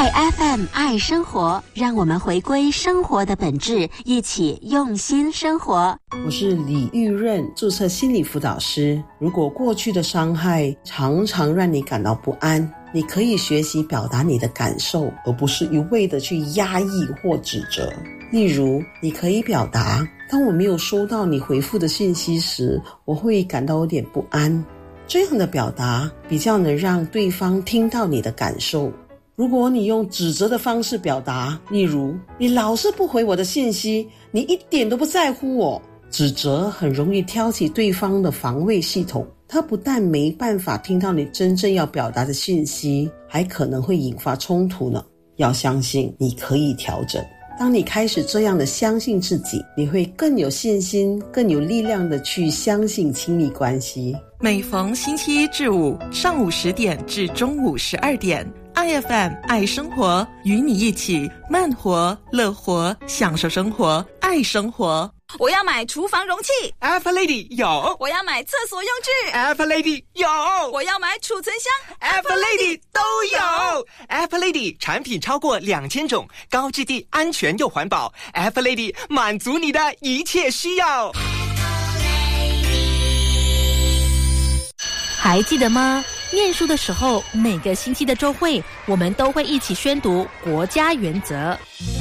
爱 FM 爱生活，让我们回归生活的本质，一起用心生活。 我是李玉润，注册心理辅导师。如果过去的伤害常常让你感到不安，你可以学习表达你的感受，而不是一味的去压抑或指责。例如，你可以表达，当我没有收到你回复的信息时，我会感到有点不安。这样的表达比较能让对方听到你的感受。如果你用指责的方式表达，例如，你老是不回我的信息，你一点都不在乎我，指责很容易挑起对方的防卫系统，他不但没办法听到你真正要表达的信息，还可能会引发冲突呢。要相信你可以调整。当你开始这样的相信自己，你会更有信心，更有力量的去相信亲密关系。 每逢星期一至五上午10点至中午12点，IFM 爱生活，与你一起慢活、乐活，享受生活，爱生活。 我要买厨房容器 Everlady 有， 我要买厕所用具 Everlady 有， 我要买储存箱 Everlady 都有。Everlady 产品超过2000种，高质地、安全又环保。Everlady 满足你的一切需要。 还记得吗？念书的时候，每个星期的周会，我们都会一起宣读国家原则。